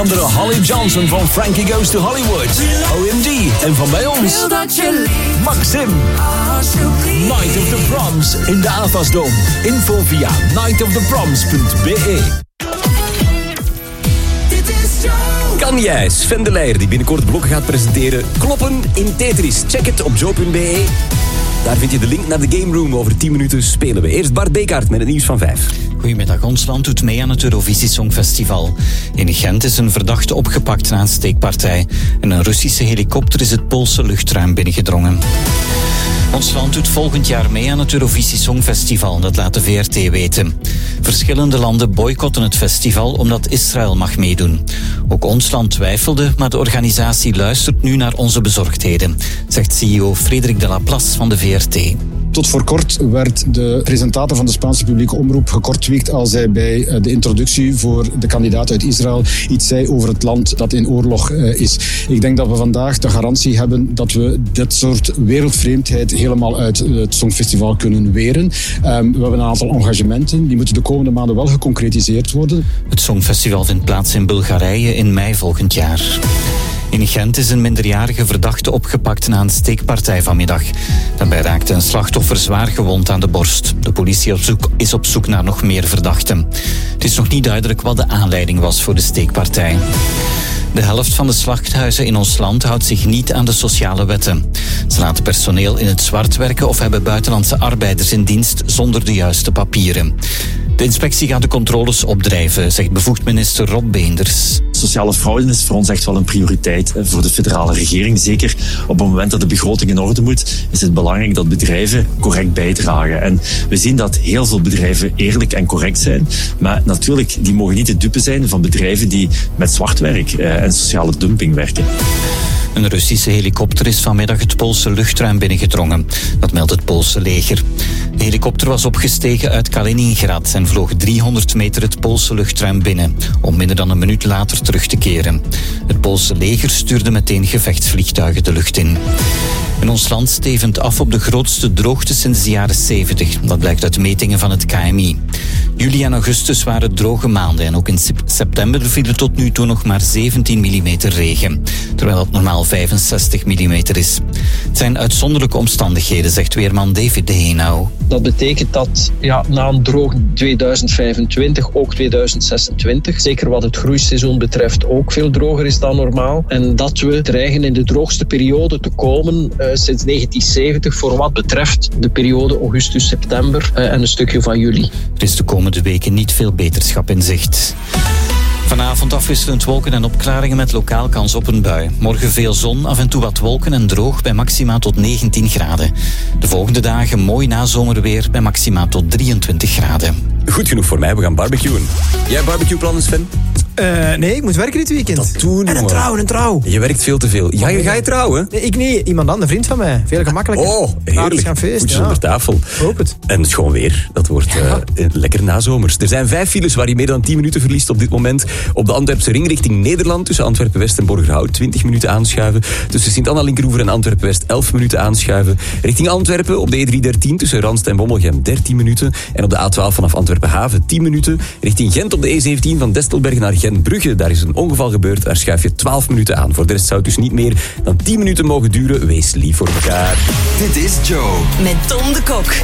andere Holly Johnson van Frankie Goes to Hollywood. OMD en van bij ons Maxim. Night of the Proms in de Avasdome. Info via nightoftheproms.be. Kan jij, Sven de Leijer, die binnenkort blokken gaat presenteren, kloppen in Tetris? Check het op joe.be. Daar vind je de link naar de Game Room. Over 10 minuten spelen we. Eerst Bart Bekaert met het nieuws van 5. Goedemiddag. Ons land doet mee aan het Eurovisie Songfestival. In Gent is een verdachte opgepakt na een steekpartij. En een Russische helikopter is het Poolse luchtruim binnengedrongen. Ons land doet volgend jaar mee aan het Eurovisie Songfestival, dat laat de VRT weten. Verschillende landen boycotten het festival omdat Israël mag meedoen. Ook ons land twijfelde, maar de organisatie luistert nu naar onze bezorgdheden, zegt CEO Frederik de Laplace van de VRT. Tot voor kort werd de presentator van de Spaanse publieke omroep gekortwiekt als hij bij de introductie voor de kandidaat uit Israël iets zei over het land dat in oorlog is. Ik denk dat we vandaag de garantie hebben dat we dit soort wereldvreemdheid helemaal uit het Songfestival kunnen weren. We hebben een aantal engagementen, die moeten de komende maanden wel geconcretiseerd worden. Het Songfestival vindt plaats in Bulgarije in mei volgend jaar. In Gent is een minderjarige verdachte opgepakt na een steekpartij vanmiddag. Daarbij raakte een slachtoffer zwaar gewond aan de borst. De politie is op zoek naar nog meer verdachten. Het is nog niet duidelijk wat de aanleiding was voor de steekpartij. De helft van de slachthuizen in ons land houdt zich niet aan de sociale wetten. Ze laten personeel in het zwart werken of hebben buitenlandse arbeiders in dienst zonder de juiste papieren. De inspectie gaat de controles opdrijven, zegt bevoegd minister Rob Beenders. Sociale fraude is voor ons echt wel een prioriteit voor de federale regering. Zeker op het moment dat de begroting in orde moet, is het belangrijk dat bedrijven correct bijdragen. En we zien dat heel veel bedrijven eerlijk en correct zijn. Maar natuurlijk, die mogen niet de dupe zijn van bedrijven die met zwartwerk en sociale dumping werken. Een Russische helikopter is vanmiddag het Poolse luchtruim binnengedrongen. Dat meldt het Poolse leger. De helikopter was opgestegen uit Kaliningrad en vloog 300 meter het Poolse luchtruim binnen, om minder dan een minuut later terug te keren. Het Poolse leger stuurde meteen gevechtsvliegtuigen de lucht in. En ons land stevend af op de grootste droogte sinds de jaren 70. Dat blijkt uit metingen van het KMI. Juli en augustus waren droge maanden en ook in september viel er tot nu toe nog maar 17 mm regen, terwijl dat normaal 65 mm is. Het zijn uitzonderlijke omstandigheden, zegt weerman David de Heenau. Dat betekent dat na een droog 2025 ook 2026, zeker wat het groeiseizoen betreft, ook veel droger is dan normaal. En dat we dreigen in de droogste periode te komen sinds 1970 voor wat betreft de periode augustus-september en een stukje van juli. Er is de komende weken niet veel beterschap in zicht. Vanavond afwisselend wolken en opklaringen met lokaal kans op een bui. Morgen veel zon, af en toe wat wolken en droog bij maxima tot 19 graden. De volgende dagen mooi nazomerweer bij maxima tot 23 graden. Goed genoeg voor mij, we gaan barbecuen. Jij barbecueplannen, Sven? Nee, ik moet werken dit weekend. Dat doen, en een trouw. Je werkt veel te veel. Ga je trouwen? Nee, ik niet. Iemand anders, een vriend van mij. Veel gemakkelijker. Oh, heerlijk. Gaan feest, Voetjes onder tafel. Hoop het. En schoon weer. Dat wordt lekker nazomers. Er zijn 5 files waar je meer dan 10 minuten verliest op dit moment. Op de Antwerpse ring richting Nederland tussen Antwerpen-West en Borgerhout 20 minuten aanschuiven. Tussen Sint-Anna-Linkeroever en Antwerpen-West 11 minuten aanschuiven. Richting Antwerpen op de E313 tussen Randst en Bommelgem 13 minuten. En op de A12 vanaf Antwerpen-Haven 10 minuten. Richting Gent op de E17 van Destelberg naar Gent-Brugge. Daar is een ongeval gebeurd. Daar schuif je 12 minuten aan. Voor de rest zou het dus niet meer dan 10 minuten mogen duren. Wees lief voor elkaar. Dit is Joe. Met Tom de Kok.